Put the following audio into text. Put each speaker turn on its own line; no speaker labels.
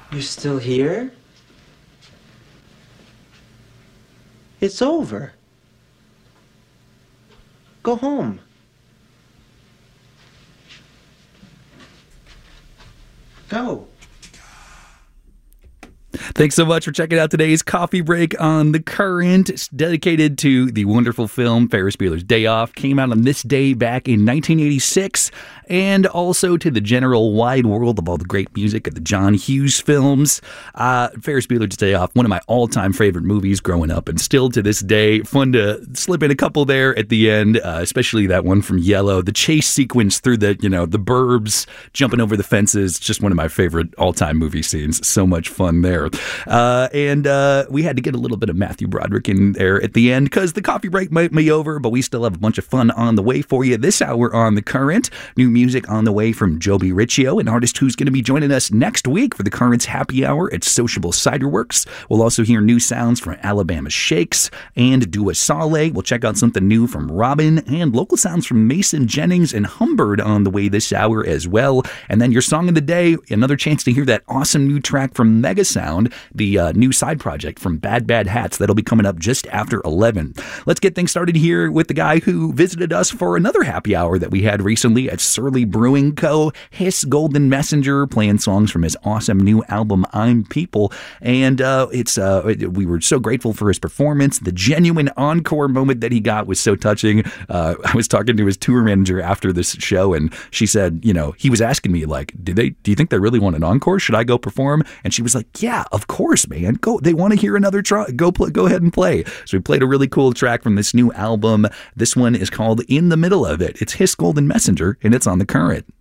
You're still here? It's over. Go home. Go.
Thanks so much for checking out today's Coffee Break on The Current. It's dedicated to the wonderful film Ferris Bueller's Day Off. Came out on this day back in 1986. And also to the general wide world of all the great music of the John Hughes films. Ferris Bueller's Day Off, one of my all-time favorite movies growing up, and still to this day, fun to slip in a couple there at the end, especially that one from Yellow. The chase sequence through the burbs, jumping over the fences, just one of my favorite all-time movie scenes. So much fun there. And we had to get a little bit of Matthew Broderick in there at the end because the coffee break might be over, but we still have a bunch of fun on the way for you this hour on The Current. New music on the way from Joby Riccio, an artist who's going to be joining us next week for The Current's Happy Hour at Sociable Cider Works. We'll also hear new sounds from Alabama Shakes and Dua Saleh. We'll check out something new from Robin and local sounds from Mason Jennings and Humbird on the way this hour as well. And then your song of the day, another chance to hear that awesome new track from Mega Sound, the new side project from Bad Bad Hats. That'll be coming up just after 11. Let's get things started here with the guy who visited us for another happy hour that we had recently at Surly Brewing Co. Hiss Golden Messenger, playing songs from his awesome new album, I'm People. And we were so grateful for his performance. The genuine encore moment that he got was so touching. I was talking to his tour manager after this show, and she said, he was asking me, like, do you think they really want an encore? Should I go perform? And she was like, yeah, of course, man. Go. They want to hear another track. Go ahead and play. So we played a really cool track from this new album. This one is called In the Middle of It. It's Hiss Golden Messenger, and it's on The Current.